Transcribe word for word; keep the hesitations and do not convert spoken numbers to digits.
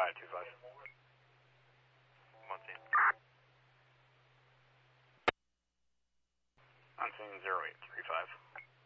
five two five. On scene. On scene zero eight three five.